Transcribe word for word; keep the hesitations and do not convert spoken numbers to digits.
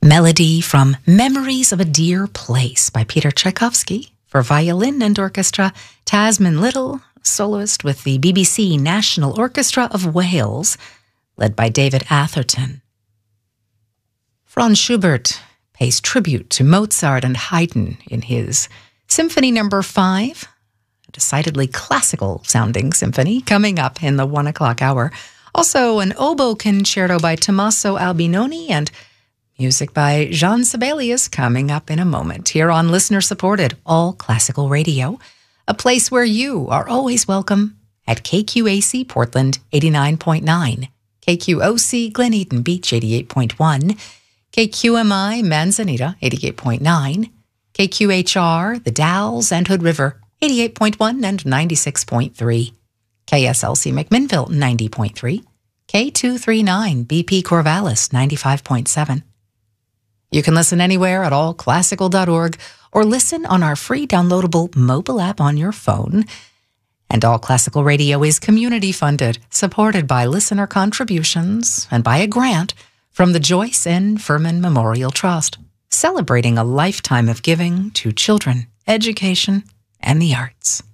melody from Memories of a Dear Place by Peter Tchaikovsky for violin and orchestra. Tasman Little, soloist with the B B C National Orchestra of Wales, led by David Atherton. Franz Schubert pays tribute to Mozart and Haydn in his Symphony Number Five, a decidedly classical-sounding symphony, coming up in the one o'clock hour. Also, an oboe concerto by Tommaso Albinoni and music by Jean Sibelius coming up in a moment here on listener-supported All Classical Radio, a place where you are always welcome at K Q A C Portland eighty-nine point nine, K Q O C Glen Eden Beach eighty-eight point one, K Q M I Manzanita eighty-eight point nine, K Q H R The Dalles and Hood River eighty-eight point one and ninety-six point three, K S L C McMinnville ninety point three, K two thirty-nine B P Corvallis ninety-five point seven. You can listen anywhere at all classical dot org or listen on our free downloadable mobile app on your phone. And All Classical Radio is community funded, supported by listener contributions and by a grant from the Joyce N. Furman Memorial Trust, celebrating a lifetime of giving to children, education, and the arts.